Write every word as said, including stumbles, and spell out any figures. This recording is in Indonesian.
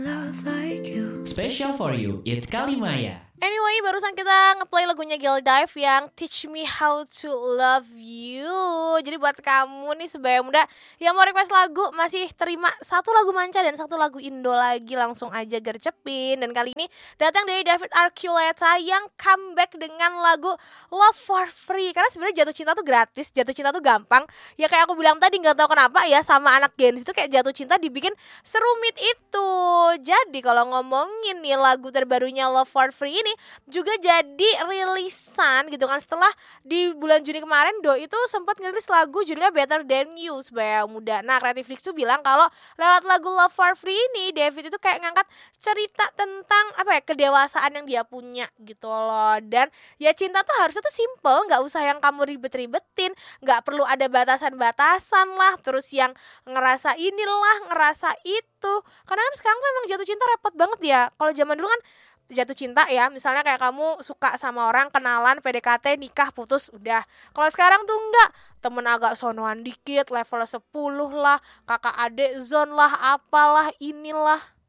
Love like you. Special for you, it's Kalimaya. Anyway, barusan kita ngeplay lagunya Gildive yang Teach Me How to Love You. Jadi buat kamu nih sebaya muda yang mau request lagu, masih terima satu lagu manca dan satu lagu Indo lagi, langsung aja gercepin. Dan kali ini datang dari David Archuleta yang comeback dengan lagu Love for Free. Karena sebenarnya jatuh cinta tuh gratis, jatuh cinta tuh gampang. Ya kayak aku bilang tadi, gak tahu kenapa ya sama anak Gen Z itu kayak jatuh cinta dibikin serumit itu. Jadi kalau ngomongin nih lagu terbarunya Love for Free ini juga jadi rilisan gitu kan, setelah di bulan Juni kemarin Do itu sempat ngerilis lagu judulnya Better Than You sebaya muda. Nah, Creative Flix tuh bilang kalau lewat lagu Love for Free ini David itu kayak ngangkat cerita tentang apa ya, kedewasaan yang dia punya gitu loh. Dan ya cinta tuh harusnya tuh simple, nggak usah yang kamu ribet-ribetin, nggak perlu ada batasan-batasan lah, terus yang ngerasa inilah ngerasa itu. Karena kan sekarang tuh emang jatuh cinta repot banget ya. Kalau zaman dulu kan jatuh cinta ya, misalnya kayak kamu suka sama orang, kenalan, P D K T, nikah, putus, udah. Kalau sekarang tuh enggak, temen agak sonoan dikit, level sepuluh lah, kakak adik zone lah, apalah, inilah.